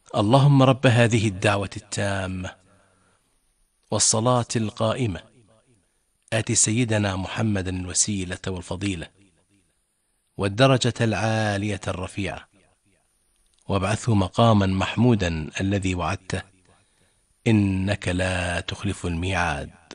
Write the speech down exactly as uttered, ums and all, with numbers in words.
اللهم رب هذه الدعوة التامة والصلاة القائمة آت سيدنا محمدا الوسيلة والفضيلة والدرجة العالية الرفيعة وابعثه مقاما محمودا الذي وعدته إنك لا تخلف الميعاد.